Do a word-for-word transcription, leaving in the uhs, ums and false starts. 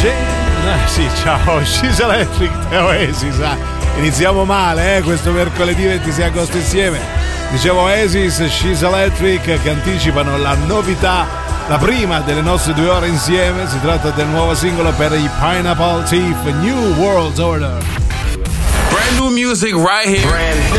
Eh, sì, ciao, She's Electric, Oasis. Ah. Iniziamo male, eh, questo mercoledì ventisei agosto insieme. Dicevo Oasis, She's Electric, che anticipano la novità, la prima delle nostre due ore insieme. Si tratta del nuovo singolo per i Pineapple Thief, New World Order. Brand new music right here. Brand